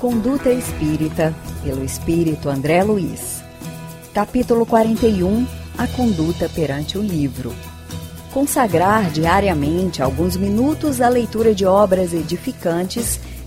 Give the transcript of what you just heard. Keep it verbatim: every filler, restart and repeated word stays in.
Conduta Espírita, pelo Espírito André Luiz. Capítulo quarenta e um. A conduta perante o livro. Consagrar diariamente alguns minutos à leitura de obras edificantes